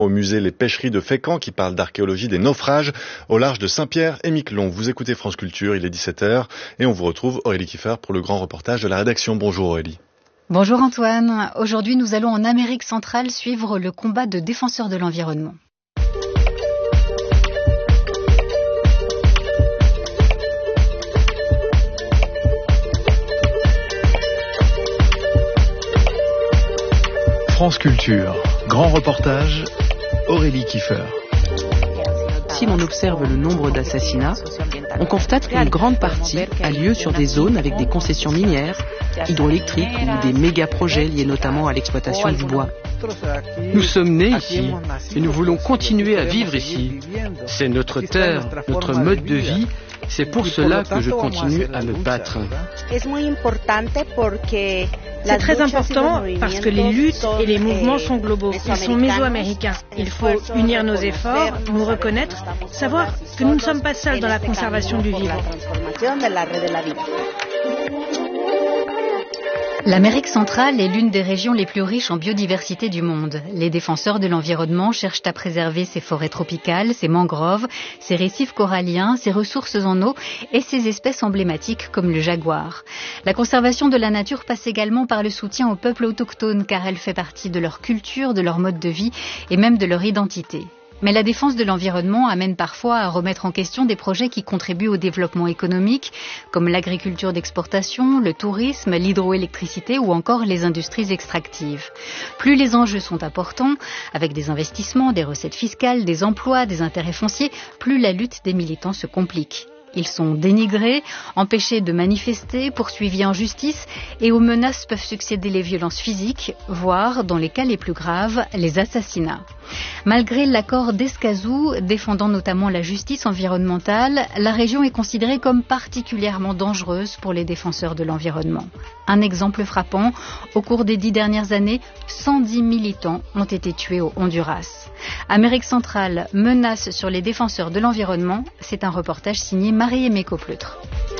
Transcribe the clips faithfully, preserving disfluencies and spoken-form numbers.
Au musée Les Pêcheries de Fécamp qui parle d'archéologie des naufrages au large de Saint-Pierre et Miquelon. Vous écoutez France Culture, il est dix-sept heures et on vous retrouve Aurélie Kiefer pour le grand reportage de la rédaction. Bonjour Aurélie. Bonjour Antoine. Aujourd'hui nous allons en Amérique centrale suivre le combat de défenseurs de l'environnement. France Culture, grand reportage, Aurélie Kiefer. Si l'on observe le nombre d'assassinats, on constate qu'une grande partie a lieu sur des zones avec des concessions minières, hydroélectriques ou des méga-projets liés notamment à l'exploitation du bois. Nous sommes nés ici et nous voulons continuer à vivre ici. C'est notre terre, notre mode de vie. C'est pour cela que je continue à me battre. C'est très important parce que les luttes et les mouvements sont globaux. Ils sont mésoaméricains. Il faut unir nos efforts, nous reconnaître, savoir que nous ne sommes pas seuls dans la conservation du vivant. L'Amérique centrale est l'une des régions les plus riches en biodiversité du monde. Les défenseurs de l'environnement cherchent à préserver ses forêts tropicales, ses mangroves, ses récifs coralliens, ses ressources en eau et ses espèces emblématiques comme le jaguar. La conservation de la nature passe également par le soutien aux peuples autochtones car elle fait partie de leur culture, de leur mode de vie et même de leur identité. Mais la défense de l'environnement amène parfois à remettre en question des projets qui contribuent au développement économique, comme l'agriculture d'exportation, le tourisme, l'hydroélectricité ou encore les industries extractives. Plus les enjeux sont importants, avec des investissements, des recettes fiscales, des emplois, des intérêts fonciers, plus la lutte des militants se complique. Ils sont dénigrés, empêchés de manifester, poursuivis en justice et aux menaces peuvent succéder les violences physiques, voire, dans les cas les plus graves, les assassinats. Malgré l'accord d'Escazú, défendant notamment la justice environnementale, la région est considérée comme particulièrement dangereuse pour les défenseurs de l'environnement. Un exemple frappant, au cours des dix dernières années, cent dix militants ont été tués au Honduras. Amérique centrale, menace sur les défenseurs de l'environnement, c'est un reportage signé Marie-Aimée Coppleutre.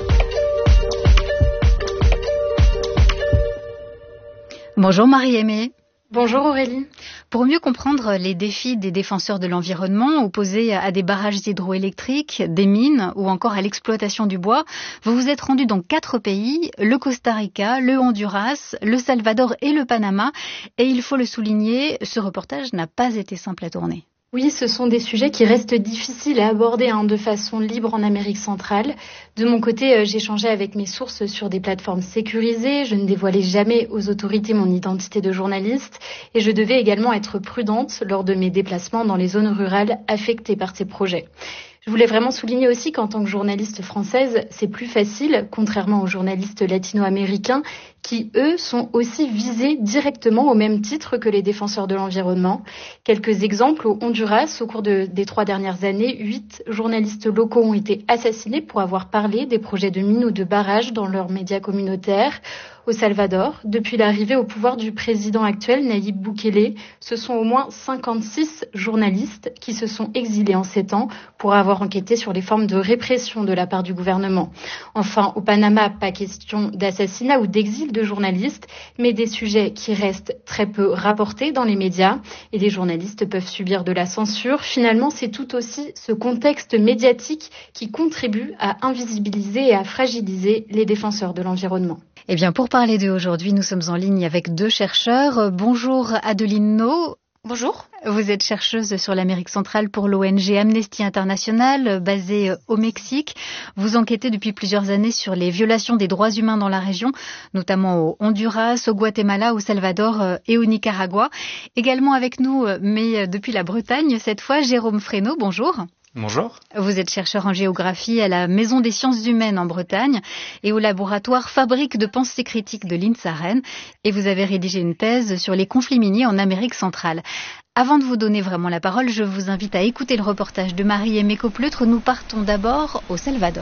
Bonjour Marie-Aimée. Bonjour Aurélie. Pour mieux comprendre les défis des défenseurs de l'environnement opposés à des barrages hydroélectriques, des mines ou encore à l'exploitation du bois, vous vous êtes rendu dans quatre pays, le Costa Rica, le Honduras, le Salvador et le Panama. Et il faut le souligner, ce reportage n'a pas été simple à tourner. Oui, ce sont des sujets qui restent difficiles à aborder hein, de façon libre en Amérique centrale. De mon côté, euh, j'échangeais avec mes sources sur des plateformes sécurisées. Je ne dévoilais jamais aux autorités mon identité de journaliste. Et je devais également être prudente lors de mes déplacements dans les zones rurales affectées par ces projets. Je voulais vraiment souligner aussi qu'en tant que journaliste française, c'est plus facile, contrairement aux journalistes latino-américains, qui, eux, sont aussi visés directement au même titre que les défenseurs de l'environnement. Quelques exemples, au Honduras, au cours de, des trois dernières années, huit journalistes locaux ont été assassinés pour avoir parlé des projets de mines ou de barrages dans leurs médias communautaires. Au Salvador, depuis l'arrivée au pouvoir du président actuel, Nayib Bukele, ce sont au moins cinquante-six journalistes qui se sont exilés en sept ans pour avoir enquêté sur les formes de répression de la part du gouvernement. Enfin, au Panama, pas question d'assassinat ou d'exil de journalistes, mais des sujets qui restent très peu rapportés dans les médias et les journalistes peuvent subir de la censure. Finalement, c'est tout aussi ce contexte médiatique qui contribue à invisibiliser et à fragiliser les défenseurs de l'environnement. Eh bien, pour parler d'eux aujourd'hui, nous sommes en ligne avec deux chercheurs. Bonjour Adeline No. Bonjour. Vous êtes chercheuse sur l'Amérique centrale pour l'O N G Amnesty International, basée au Mexique. Vous enquêtez depuis plusieurs années sur les violations des droits humains dans la région, notamment au Honduras, au Guatemala, au Salvador et au Nicaragua. Également avec nous, mais depuis la Bretagne cette fois, Jérôme Fresneau. Bonjour. Bonjour. Vous êtes chercheur en géographie à la Maison des sciences humaines en Bretagne et au laboratoire Fabrique de pensée critique de l'I N S A Rennes. Et vous avez rédigé une thèse sur les conflits miniers en Amérique centrale. Avant de vous donner vraiment la parole, je vous invite à écouter le reportage de Marie-Aimée Coppleutre. Nous partons d'abord au Salvador.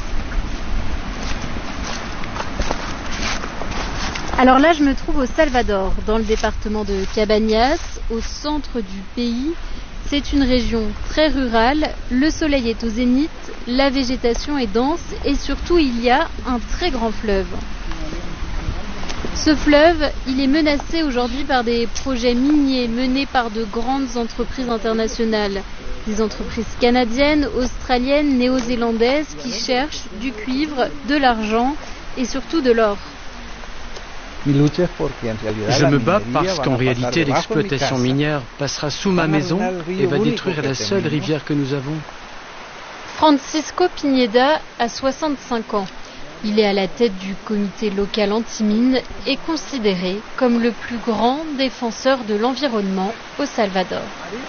Alors là, je me trouve au Salvador, dans le département de Cabañas, au centre du pays. C'est une région très rurale, le soleil est au zénith, la végétation est dense et surtout il y a un très grand fleuve. Ce Ce fleuve, il est menacé aujourd'hui par des projets miniers menés par de grandes entreprises internationales. Des entreprises canadiennes, australiennes, néo-zélandaises qui cherchent du cuivre, de l'argent et surtout de l'or. Je me bats parce qu'en réalité, l'exploitation minière passera sous ma maison et va détruire la seule rivière que nous avons. Francisco Pineda a soixante-cinq ans. Il est à la tête du comité local anti-mine et considéré comme le plus grand défenseur de l'environnement au Salvador.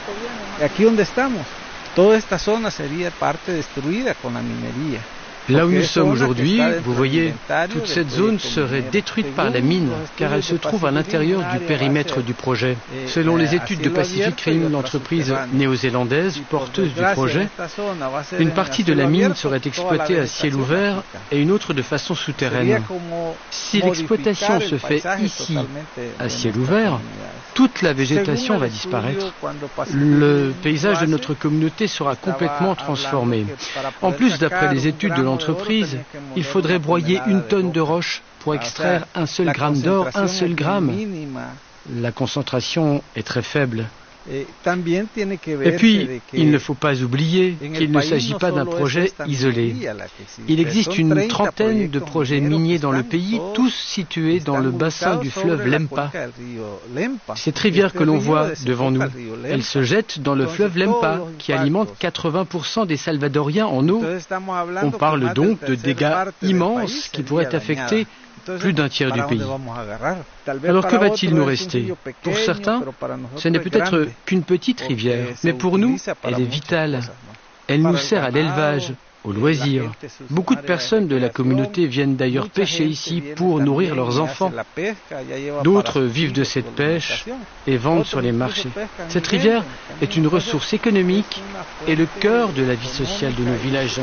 Là où nous sommes aujourd'hui, vous voyez, toute cette zone serait détruite par la mine, car elle se trouve à l'intérieur du périmètre du projet. Selon les études de Pacific Rim, l'entreprise néo-zélandaise porteuse du projet, une partie de la mine serait exploitée à ciel ouvert et une autre de façon souterraine. Si l'exploitation se fait ici, à ciel ouvert, toute la végétation va disparaître. Le paysage de notre communauté sera complètement transformé. En plus, d'après les études de l'entreprise, il faudrait broyer une tonne de roche pour extraire un seul gramme d'or, un seul gramme. La concentration est très faible. Et puis, il ne faut pas oublier qu'il ne s'agit pas d'un projet isolé. Il existe une trentaine de projets miniers dans le pays, tous situés dans le bassin du fleuve Lempa. Cette rivière que l'on voit devant nous, elle se jette dans le fleuve Lempa, qui alimente quatre-vingts pour cent des Salvadoriens en eau. On parle donc de dégâts immenses qui pourraient affecter plus d'un tiers du pays. Alors que va-t-il nous rester? Pour certains, ce n'est peut-être qu'une petite rivière, mais pour nous, elle est vitale. Elle nous sert à l'élevage, au loisir. Beaucoup de personnes de la communauté viennent d'ailleurs pêcher ici pour nourrir leurs enfants. D'autres vivent de cette pêche et vendent sur les marchés. Cette rivière est une ressource économique et le cœur de la vie sociale de nos villages.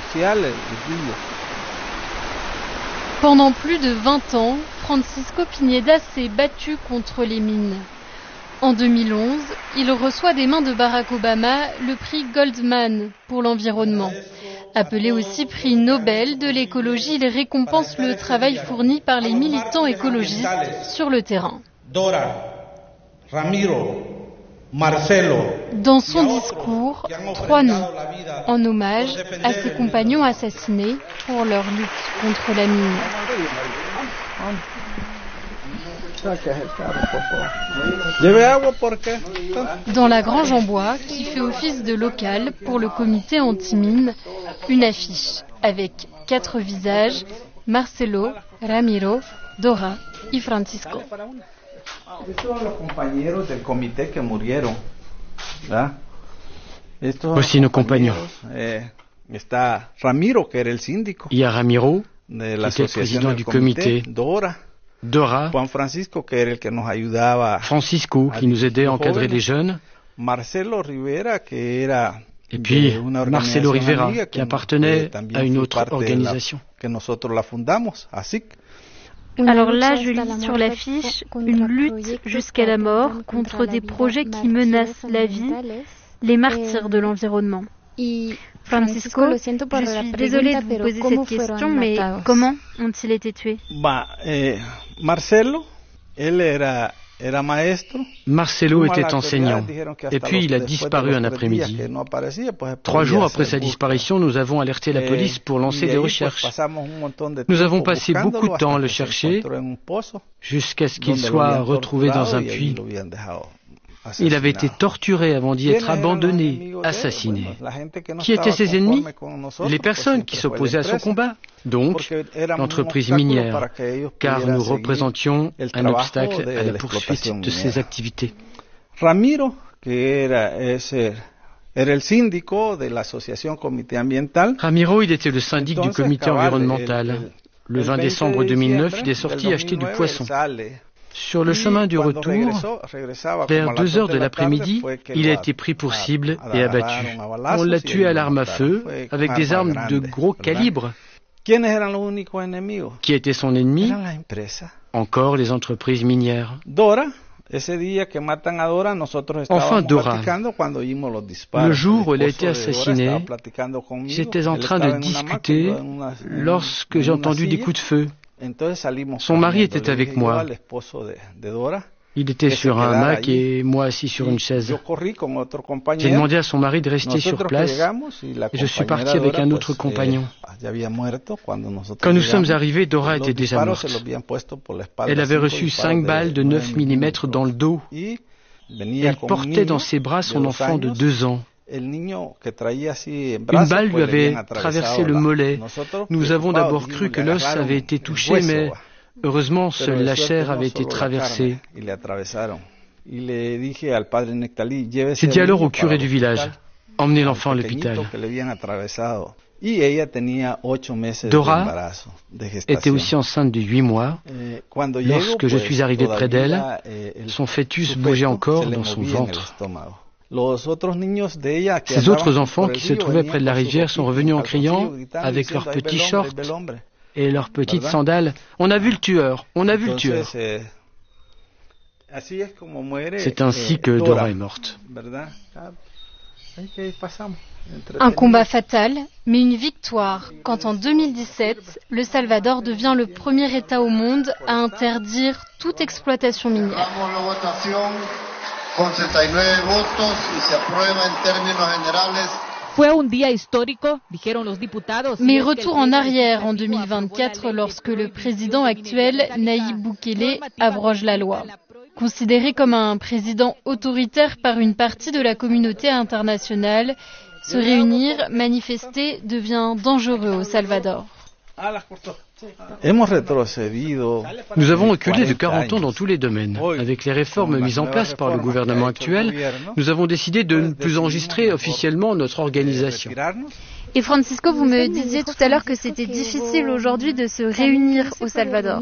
Pendant plus de vingt ans, Francisco Pineda s'est battu contre les mines. En deux mille onze, il reçoit des mains de Barack Obama le prix Goldman pour l'environnement. Appelé aussi prix Nobel de l'écologie, il récompense le travail fourni par les militants écologistes sur le terrain. Dans son discours, trois noms, en hommage à ses compagnons assassinés pour leur lutte contre la mine. Dans la grange en bois, qui fait office de local pour le comité anti-mine, une affiche avec quatre visages, Marcelo, Ramiro, Dora et Francisco. Voici nos compagnons. Il y a Ramiro, qui était le président du comité, Dora, Francisco, qui nous aidait à encadrer les jeunes, et puis Marcelo Rivera, qui appartenait à une autre organisation. Alors là, je lis sur l'affiche une lutte jusqu'à la mort contre des projets qui menacent la vie, les martyrs de l'environnement. Francisco, je suis désolée de vous poser cette question, mais comment ont-ils été tués? Marcelo était enseignant, et puis il a disparu un après-midi. Trois jours après sa disparition, nous avons alerté la police pour lancer des recherches. Nous avons passé beaucoup de temps à le chercher, jusqu'à ce qu'il soit retrouvé dans un puits. Il avait été torturé avant d'y être abandonné, assassiné. Qui étaient ses ennemis? Les personnes qui s'opposaient à son combat. Donc, l'entreprise minière, car nous représentions un obstacle à la poursuite de ses activités. Ramiro, Ramiro, il était le syndic du comité environnemental. Le vingt décembre deux mille neuf, il est sorti acheter du poisson. Sur le chemin du retour, vers deux heures de l'après-midi, il a été pris pour cible et abattu. On l'a tué à l'arme à feu, avec des armes de gros calibre. Qui était son ennemi? Encore les entreprises minières. Enfin, Dora, le jour où elle a été assassinée, j'étais en train de discuter lorsque j'ai entendu des coups de feu. Son mari était avec moi. Il était sur un hamac et moi assis sur une chaise. J'ai demandé à son mari de rester sur place et je suis parti avec un autre compagnon. Quand nous sommes arrivés, Dora était déjà morte. Elle avait reçu cinq balles de neuf millimètres dans le dos. Elle portait dans ses bras son enfant de deux ans. Une balle lui avait traversé le mollet. Nous avons d'abord cru que l'os avait été touché, mais heureusement, seule la chair avait été traversée. J'ai dit alors au curé du village, emmenez l'enfant à l'hôpital. Dora était aussi enceinte de huit mois. Lorsque je suis arrivé près d'elle, son fœtus bougeait encore dans son ventre. Ces autres enfants qui se trouvaient près de la rivière sont revenus en criant, avec leurs petits shorts et leurs petites sandales, « On a vu le tueur, on a vu le tueur !» C'est ainsi que Dora est morte. Un combat fatal, mais une victoire, quand en deux mille dix-sept, le Salvador devient le premier État au monde à interdire toute exploitation minière. Mais retour en arrière en deux mille vingt-quatre lorsque le président actuel, Nayib Bukele, abroge la loi. Considéré comme un président autoritaire par une partie de la communauté internationale, se réunir, manifester devient dangereux au Salvador. Nous avons reculé de quarante ans dans tous les domaines. Avec les réformes mises en place par le gouvernement actuel, nous avons décidé de ne plus enregistrer officiellement notre organisation. Et Francisco, vous me disiez tout à l'heure que c'était difficile aujourd'hui de se réunir au Salvador.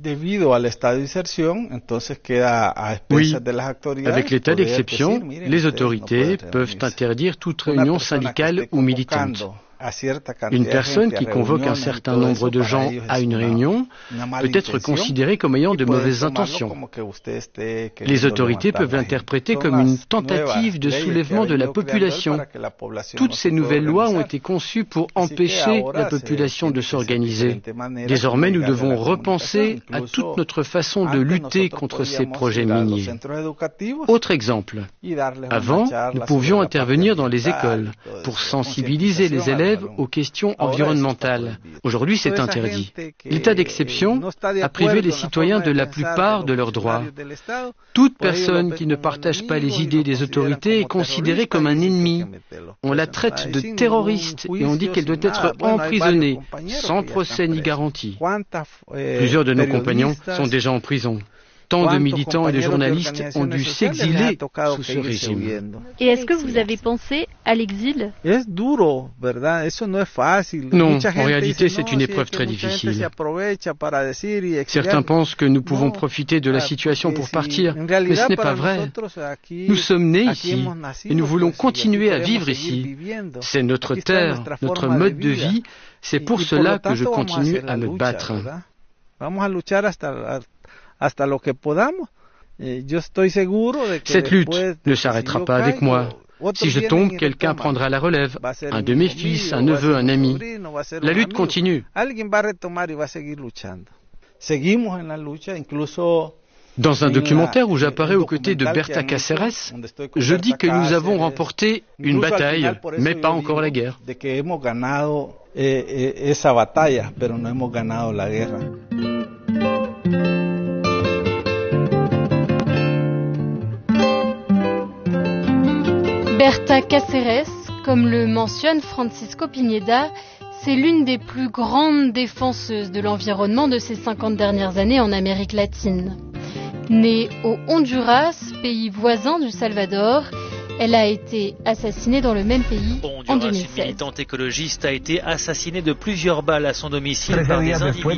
Oui, avec l'état d'exception, les autorités peuvent interdire toute réunion syndicale ou militante. Une personne qui convoque un certain nombre de gens à une réunion peut être considérée comme ayant de mauvaises intentions. Les autorités peuvent l'interpréter comme une tentative de soulèvement de la population. Toutes ces nouvelles lois ont été conçues pour empêcher la population de s'organiser. Désormais, nous devons repenser à toute notre façon de lutter contre ces projets miniers. Autre exemple. Avant, nous pouvions intervenir dans les écoles pour sensibiliser les élèves aux questions environnementales. Aujourd'hui, c'est interdit. L'état d'exception a privé les citoyens de la plupart de leurs droits. Toute personne qui ne partage pas les idées des autorités est considérée comme un ennemi. On la traite de terroriste et on dit qu'elle doit être emprisonnée, sans procès ni garantie. Plusieurs de nos compagnons sont déjà en prison. Tant de militants et de journalistes ont dû s'exiler sous ce régime. Et est-ce que vous avez pensé à l'exil? Non, en réalité, c'est une épreuve très difficile. Certains pensent que nous pouvons profiter de la situation pour partir, mais ce n'est pas vrai. Nous sommes nés ici et nous voulons continuer à vivre ici. C'est notre terre, notre mode de vie. C'est pour cela que je continue à me battre. Cette lutte ne s'arrêtera pas avec moi. Si je tombe, quelqu'un prendra la relève, un de mes fils, un neveu, un ami. La lutte continue. Dans un documentaire où j'apparais aux côtés de Berta Cáceres, je dis que nous avons remporté une bataille, mais pas encore la guerre. Berta Cáceres, comme le mentionne Francisco Pineda, c'est l'une des plus grandes défenseuses de l'environnement de ces cinquante dernières années en Amérique latine. Née au Honduras, pays voisin du Salvador, elle a été assassinée dans le même pays en deux mille seize. Une militante écologiste a été assassinée de plusieurs balles à son domicile par des individus.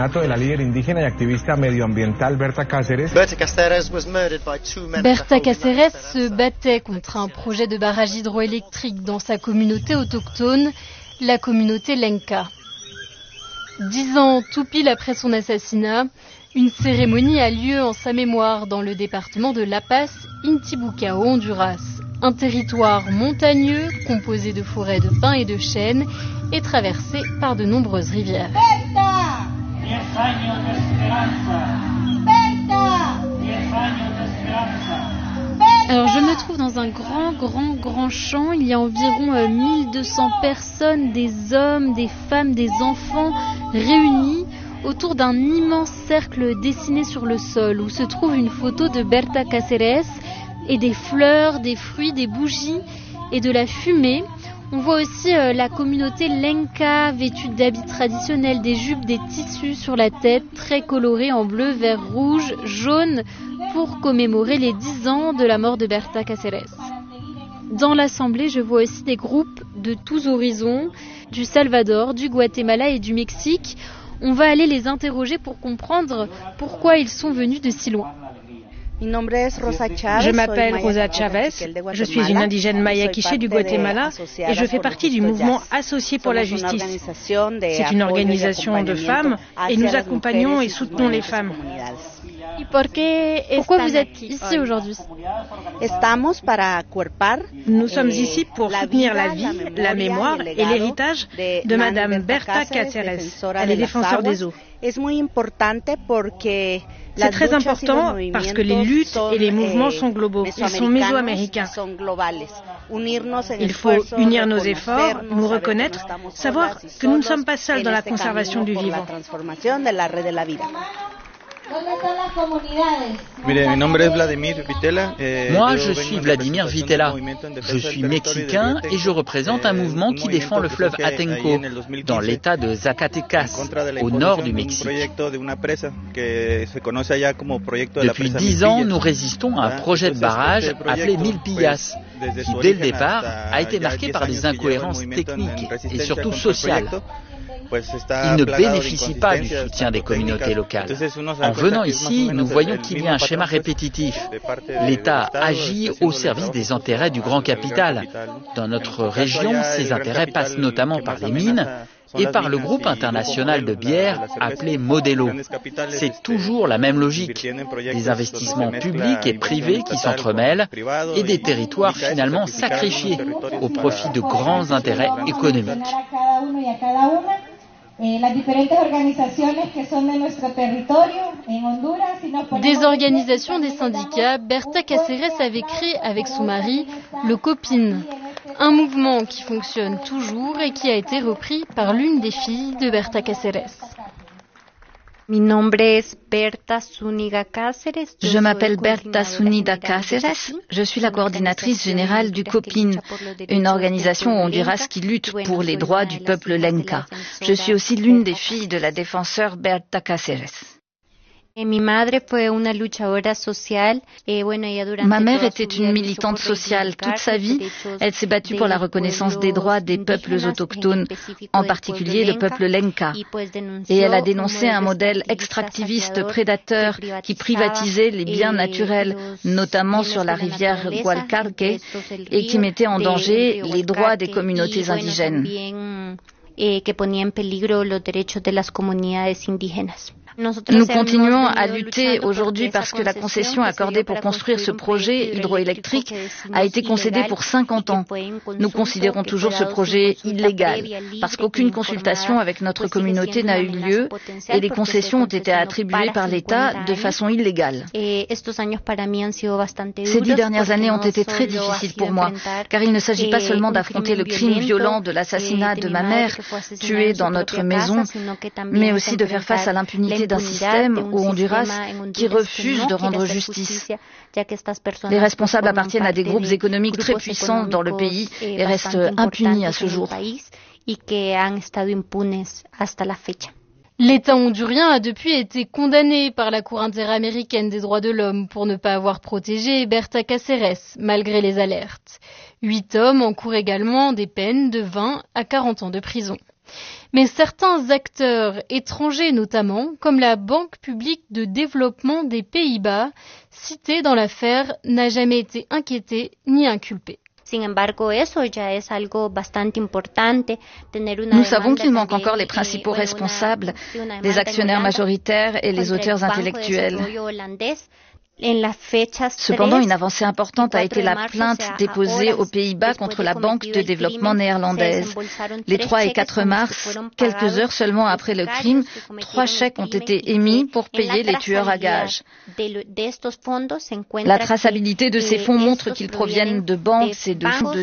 Berta Cáceres se battait contre un projet de barrage hydroélectrique dans sa communauté autochtone, la communauté Lenca. Dix ans tout pile après son assassinat, une cérémonie a lieu en sa mémoire dans le département de La Paz, Intibucá, au Honduras. Un territoire montagneux composé de forêts de pins et de chênes et traversé par de nombreuses rivières. Alors je me trouve dans un grand, grand, grand champ. Il y a environ euh, mille deux cents personnes, des hommes, des femmes, des enfants réunis autour d'un immense cercle dessiné sur le sol où se trouve une photo de Berta Cáceres et des fleurs, des fruits, des bougies et de la fumée. On voit aussi euh, la communauté Lenca vêtue d'habits traditionnels, des jupes, des tissus sur la tête, très colorés en bleu, vert, rouge, jaune, pour commémorer les dix ans de la mort de Berta Cáceres. Dans l'assemblée, je vois aussi des groupes de tous horizons, du Salvador, du Guatemala et du Mexique. On va aller les interroger pour comprendre pourquoi ils sont venus de si loin. Je m'appelle Rosa Chavez, je suis une indigène maya quiché du Guatemala et je fais partie du mouvement Associé pour la justice. C'est une organisation de femmes et nous accompagnons et soutenons les femmes. Pourquoi vous êtes ici aujourd'hui? Nous sommes ici pour soutenir la vie, la mémoire et l'héritage de Madame Berta Cáceres. Elle est défenseur des eaux. C'est très important parce que les luttes et les mouvements sont globaux, ils sont mésoaméricains. Il faut unir nos efforts, nous reconnaître, savoir que nous ne sommes pas seuls dans la conservation du vivant. Moi, je suis Vladimir Vitela. Je suis mexicain et je représente un mouvement qui défend le fleuve Atenco dans l'état de Zacatecas, au nord du Mexique. Depuis dix ans, nous résistons à un projet de barrage appelé Milpillas, qui dès le départ a été marqué par des incohérences techniques et surtout sociales. Il ne bénéficie pas du soutien des communautés locales. En venant ici, nous voyons qu'il y a un schéma répétitif. L'État agit au service des intérêts du grand capital. Dans notre région, ces intérêts passent notamment par les mines et par le groupe international de bière appelé Modelo. C'est toujours la même logique. Des investissements publics et privés qui s'entremêlent et des territoires finalement sacrifiés au profit de grands intérêts économiques. Des organisations, des syndicats, Berta Cáceres avait créé avec son mari le COPIN, un mouvement qui fonctionne toujours et qui a été repris par l'une des filles de Berta Cáceres. Je m'appelle Berta Zúñiga Cáceres, je suis la coordinatrice générale du COPIN, une organisation honduraise qui lutte pour les droits du peuple Lenca. Je suis aussi l'une des filles de la défenseure Berta Cáceres. Ma mère était une militante sociale toute sa vie. Elle s'est battue pour la reconnaissance des droits des peuples autochtones, en particulier le peuple Lenca. Et elle a dénoncé un modèle extractiviste prédateur qui privatisait les biens naturels, notamment sur la rivière Gualcarque, et qui mettait en danger les droits des communautés indigènes. Nous continuons à lutter aujourd'hui parce que la concession accordée pour construire ce projet hydroélectrique a été concédée pour cinquante ans. Nous considérons toujours ce projet illégal parce qu'aucune consultation avec notre communauté n'a eu lieu et les concessions ont été attribuées par l'État de façon illégale. Ces dix dernières années ont été très difficiles pour moi car il ne s'agit pas seulement d'affronter le crime violent de l'assassinat de ma mère, tuée dans notre maison, mais aussi de faire face à l'impunité d'un système au Honduras qui refuse de rendre justice. Les responsables appartiennent à des groupes économiques très puissants dans le pays et restent impunis à ce jour. L'État hondurien a depuis été condamné par la Cour interaméricaine des droits de l'homme pour ne pas avoir protégé Berta Cáceres, malgré les alertes. Huit hommes encourent également des peines de vingt à quarante ans de prison. Mais certains acteurs étrangers notamment, comme la Banque publique de développement des Pays-Bas, citée dans l'affaire, n'a jamais été inquiétée ni inculpée. Nous savons qu'il manque encore les principaux responsables, les actionnaires majoritaires et les auteurs intellectuels. Cependant, une avancée importante a été la plainte déposée aux Pays-Bas contre la Banque de développement néerlandaise. Les trois et quatre mars, quelques heures seulement après le crime, trois chèques ont été émis pour payer les tueurs à gages. La traçabilité de ces fonds montre qu'ils proviennent de banques et de fonds de